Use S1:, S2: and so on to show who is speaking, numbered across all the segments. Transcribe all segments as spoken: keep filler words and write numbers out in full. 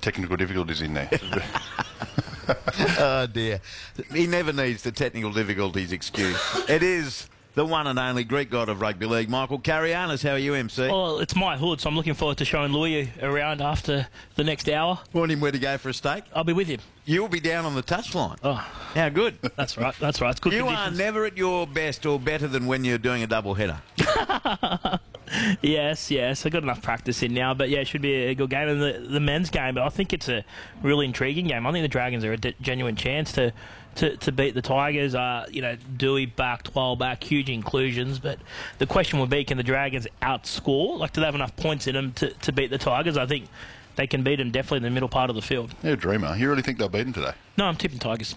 S1: technical difficulties in there.
S2: Oh, dear. He never needs the technical difficulties excuse. It is the one and only Greek god of rugby league, Michael Carianis. How are you, M C?
S3: Well, it's my hood, so I'm looking forward to showing Louis around after the next hour.
S2: Want him where to go for a steak?
S3: I'll be with him.
S2: You'll be down on the touchline.
S3: Oh,
S2: how good.
S3: That's right, that's right. It's good
S2: You
S3: conditions.
S2: are never at your best or better than when you're doing a double header.
S3: Yes, yes. I've got enough practice in now, but yeah, it should be a good game. And the, the men's game, but I think it's a really intriguing game. I think the Dragons are a de- genuine chance to, to, to beat the Tigers. Uh, you know, Dewey back, twelve back, huge inclusions. But the question would be, can the Dragons outscore? Like, do they have enough points in them to, to beat the Tigers? I think they can beat them definitely in the middle part of the field.
S1: You're a dreamer. You really think they'll beat them today?
S3: No, I'm tipping Tigers.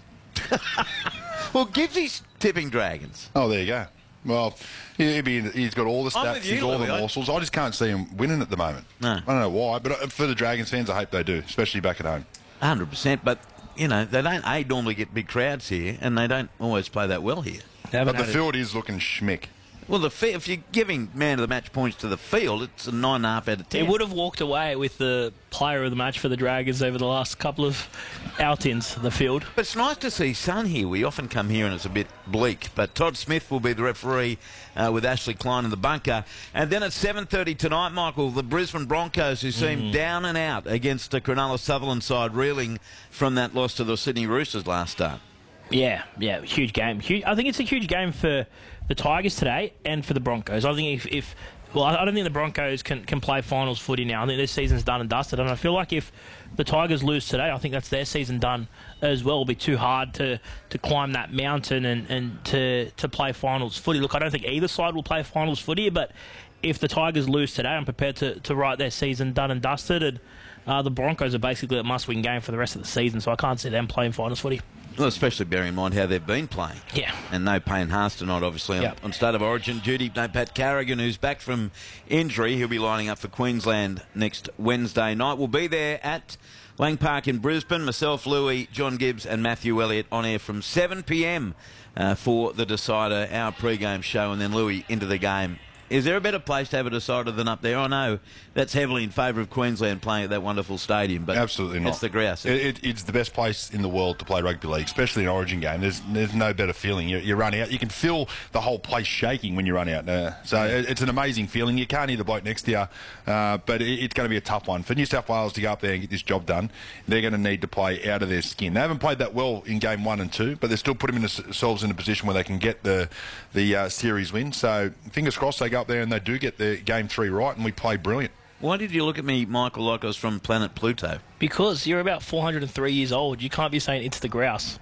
S2: Well, Gibbsy's tipping Dragons.
S1: Oh, there you go. Well, he'd be, he's got all the
S2: I'm
S1: stats,
S2: with you,
S1: he's all the
S2: Louis.
S1: morsels. I just can't see him winning at the moment.
S2: No.
S1: I don't know why, but for the Dragons fans, I hope they do, especially back at home.
S2: one hundred percent, but, you know, they don't, A, normally get big crowds here, and they don't always play that well here.
S1: But the field is looking schmick.
S2: Well, the fi- if you're giving man of the match points to the field, it's a nine and a half out of ten.
S3: It would have walked away with the player of the match for the Dragons over the last couple of outings, the field.
S2: But it's nice to see sun here. We often come here and it's a bit bleak. But Todd Smith will be the referee uh, with Ashley Klein in the bunker. And then at seven thirty tonight, Michael, the Brisbane Broncos, who seem
S3: Mm.
S2: down and out against the Cronulla Sutherland side, reeling from that loss to the Sydney Roosters last start.
S3: Yeah, yeah, huge game. Huge, I think it's a huge game for the Tigers today and for the Broncos. I think if, if well, I don't think the Broncos can, can play finals footy now. I think this season's done and dusted. And I feel like if the Tigers lose today, I think that's their season done as well. It'll be too hard to, to climb that mountain and, and to, to play finals footy. Look, I don't think either side will play finals footy, but if the Tigers lose today, I'm prepared to, to write their season done and dusted. And uh, the Broncos are basically a must-win game for the rest of the season, so I can't see them playing finals footy.
S2: Well, especially bearing in mind how they've been playing.
S3: Yeah.
S2: And no Payne Haas tonight, obviously, on,
S3: Yep.
S2: on State of Origin duty. No Pat Carrigan, who's back from injury. He'll be lining up for Queensland next Wednesday night. We'll be there at Lang Park in Brisbane. Myself, Louis, John Gibbs and Matthew Elliott on air from seven p m uh, for the Decider, our pre-game show, and then Louis into the game. Is there a better place to have a decider than up there? I know that's heavily in favour of Queensland playing at that wonderful stadium, but
S1: Absolutely not.
S2: it's the grouse.
S1: It, it, it's the best place in the world to play rugby league, especially an Origin game. There's there's no better feeling. You, you run out, you can feel the whole place shaking when you run out. Uh, so it, it's an amazing feeling. You can't hear the bloke next to you, uh, but it, it's going to be a tough one for New South Wales to go up there and get this job done. They're going to need to play out of their skin. They haven't played that well in game one and two, but they're still putting themselves in a position where they can get the the uh, series win. So fingers crossed they go up there and they do get the game three right, and we play brilliant.
S2: Why did you look at me, Michael, like I was from planet Pluto?
S3: Because you're about four hundred three years old. You can't be saying it's the grouse.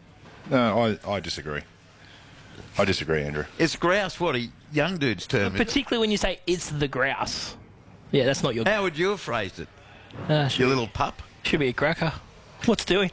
S1: No, I, I disagree. I disagree, Andrew.
S2: It's grouse, what a young dude's term. is it?
S3: Particularly when you say it's the grouse. Yeah, that's not your...
S2: How would you have phrased it?
S3: Uh, should,
S2: Your little pup?
S3: should be a cracker. What's doing?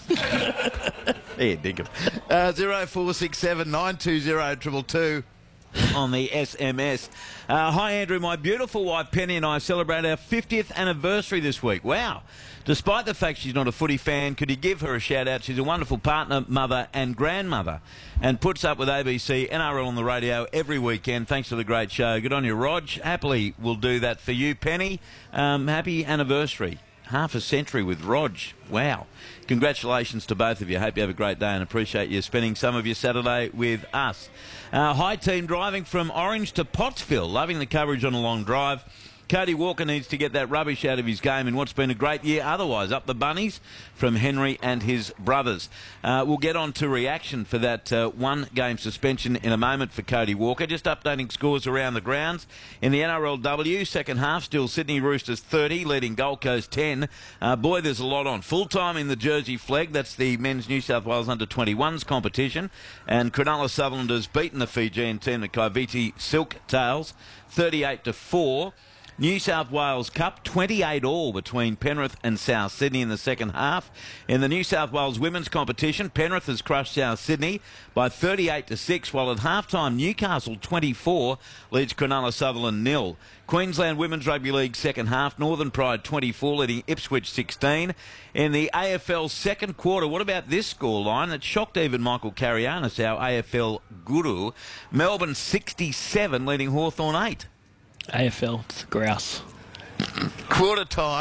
S2: Yeah, dig him. Uh, zero four six seven nine two zero two two on the S M S. Uh, hi, Andrew. My beautiful wife, Penny, and I celebrate our fiftieth anniversary this week. Wow. Despite the fact she's not a footy fan, could you give her a shout-out? She's a wonderful partner, mother and grandmother, and puts up with A B C, N R L on the radio every weekend. Thanks for the great show. Good on you, Rog. Happily will do that for you, Penny. Um, happy anniversary. Half a century with Rog. Wow. Congratulations to both of you. Hope you have a great day and appreciate you spending some of your Saturday with us. Uh, hi, team. Driving from Orange to Pottsville. Loving the coverage on a long drive. Cody Walker needs to get that rubbish out of his game in what's been a great year otherwise. Up the bunnies from Henry and his brothers. Uh, we'll get on to reaction for that uh, one-game suspension in a moment for Cody Walker. Just updating scores around the grounds. In the N R L W, second half, still Sydney Roosters thirty, leading Gold Coast ten. Uh, boy, there's a lot on. Full-time in the Jersey Flag. That's the men's New South Wales under twenty-ones competition. And Cronulla Sutherland has beaten the Fijian team, the Kaiviti Silk Tails, thirty-eight to four. New South Wales Cup, twenty-eight all between Penrith and South Sydney in the second half. In the New South Wales women's competition, Penrith has crushed South Sydney by thirty-eight to six, while at halftime Newcastle twenty-four leads Cronulla Sutherland nil. Queensland Women's Rugby League second half, Northern Pride twenty-four leading Ipswich sixteen. In the A F L second quarter, what about this scoreline that shocked even Michael Carianis, our A F L guru? Melbourne sixty-seven leading Hawthorn eight.
S3: A F L, it's the grouse.
S2: Quarter time,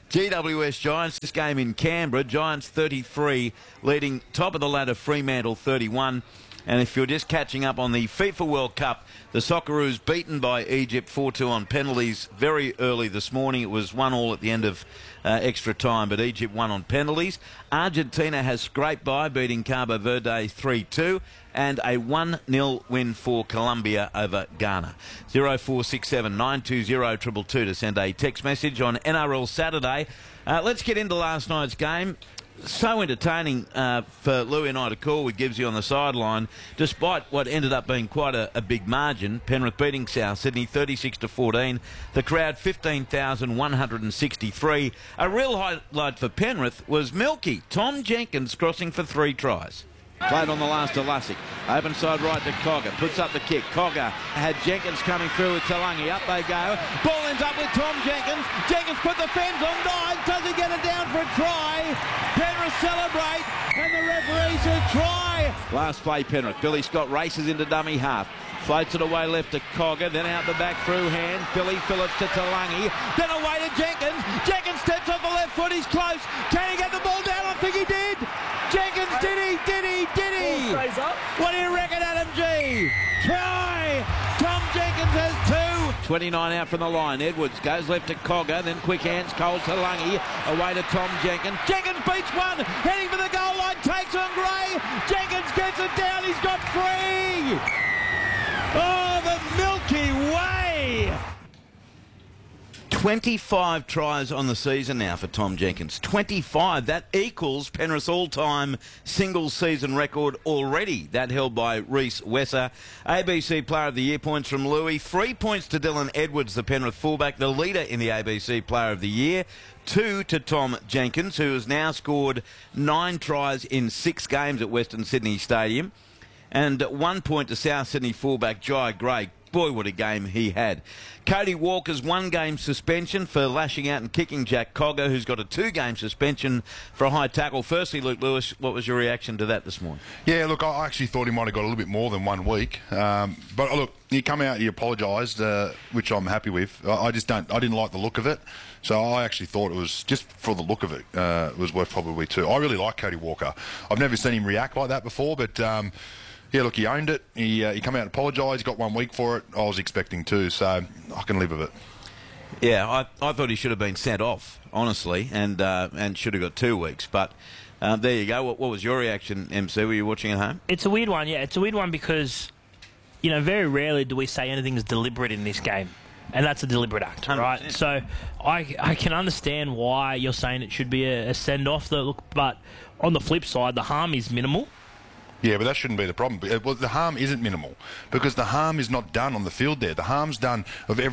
S2: G W S Giants, this game in Canberra. Giants thirty-three, leading top of the ladder Fremantle thirty-one. And if you're just catching up on the FIFA World Cup, the Socceroos beaten by Egypt four two on penalties very early this morning. It was one all at the end of uh, extra time, but Egypt won on penalties. Argentina has scraped by, beating Cabo Verde three two, and a one nil win for Colombia over Ghana. zero four six seven nine two zero two two two to send a text message on N R L Saturday. Uh, let's get into last night's game. So entertaining uh, for Louis and I to call with Gibbsy on the sideline, despite what ended up being quite a, a big margin. Penrith beating South Sydney thirty-six to fourteen. The crowd fifteen thousand one hundred sixty-three. A real highlight for Penrith was Milky, Tom Jenkins, crossing for three tries. Played on the last to Lussick. Open side right to Cogger. Puts up the kick. Cogger had Jenkins coming through with Talangi. Up they go. Ball ends up with Tom Jenkins. Jenkins put the fence on nine. Doesn't get it down for a try. Penrith celebrate. And the referee says try. Last play Penrith. Billy Scott races into dummy half. Floats it away left to Cogger. Then out the back through hand. Billy Phillips to Talangi. Then away to Jenkins. Jenkins steps off the left foot. He's close. Can he get the ball down? I think he did. Jenkins, did he? Did he? Did he? What do you reckon, Adam G? Try! Tom Jenkins has two. twenty-nine out from the line. Edwards goes left to Cogger, then quick hands, Cole Talangi, away to Tom Jenkins. Jenkins beats one, heading for the goal line, takes on Gray. Jenkins gets it down, he's got three. Oh, the Milky Way! twenty-five tries on the season now for Tom Jenkins. twenty-five. That equals Penrith's all-time single-season record already. That held by Reece Wesser. A B C Player of the Year points from Louis. Three points to Dylan Edwards, the Penrith fullback, the leader in the A B C Player of the Year. Two to Tom Jenkins, who has now scored nine tries in six games at Western Sydney Stadium. And one point to South Sydney fullback Jai Gray. Boy, what a game he had. Cody Walker's one-game suspension for lashing out and kicking Jack Cogger, who's got a two-game suspension for a high tackle. Firstly, Luke Lewis, what was your reaction to that this morning?
S1: Yeah, look, I actually thought he might have got a little bit more than one week. Um, but look, he come out, he apologised, uh, which I'm happy with. I, I just don't, I didn't like the look of it. So I actually thought it was, just for the look of it, uh, it was worth probably two. I really like Cody Walker. I've never seen him react like that before, but... Um, Yeah, look, he owned it. He uh, he come out and apologised. He got one week for it. I was expecting two, so I can live with it.
S2: Yeah, I, I thought he should have been sent off, honestly, and uh, and should have got two weeks. But uh, there you go. What, what was your reaction, M C? Were you watching at home?
S3: It's a weird one, yeah. It's a weird one because, you know, very rarely do we say anything is deliberate in this game. And that's a deliberate act, right? one hundred percent. So I I can understand why you're saying it should be a, a send-off. Look, but on the flip side, the harm is minimal.
S1: Yeah, but that shouldn't be the problem. Well, the harm isn't minimal because the harm is not done on the field there. The harm's done of every